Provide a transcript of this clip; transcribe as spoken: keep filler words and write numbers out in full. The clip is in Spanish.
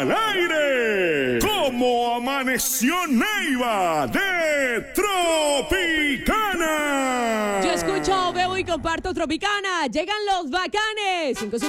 al aire. ¿Cómo amaneció Neiva de Tropicana? Yo escucho, veo y comparto Tropicana. Llegan los bacanes. cinco